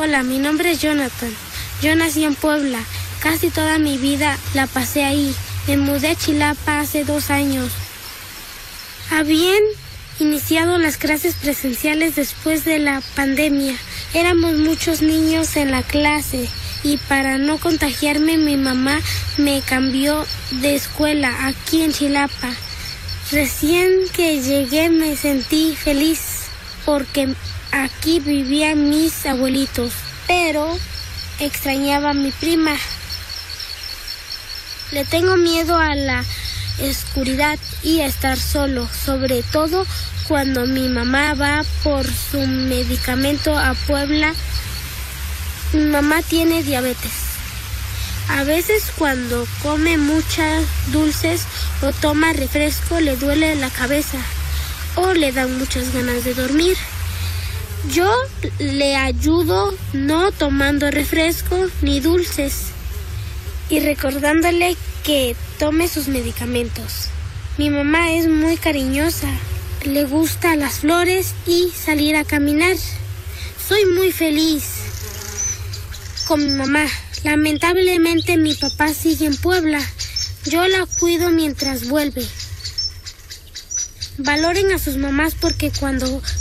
Hola, mi nombre es Jonathan. Yo nací en Puebla. Casi toda mi vida la pasé ahí. Me mudé a Chilapa hace 2 años. Habían iniciado las clases presenciales después de la pandemia. Éramos muchos niños en la clase y para no contagiarme mi mamá me cambió de escuela aquí en Chilapa. Recién que llegué me sentí feliz porque aquí vivían mis abuelitos, pero extrañaba a mi prima. Le tengo miedo a la oscuridad y a estar solo, sobre todo cuando mi mamá va por su medicamento a Puebla. Mi mamá tiene diabetes. A veces cuando come muchas dulces o toma refresco le duele la cabeza o le dan muchas ganas de dormir. Yo le ayudo no tomando refresco ni dulces y recordándole que tome sus medicamentos. Mi mamá es muy cariñosa, le gustan las flores y salir a caminar. Soy muy feliz con mi mamá. Lamentablemente mi papá sigue en Puebla. Yo la cuido mientras vuelve. Valoren a sus mamás porque cuando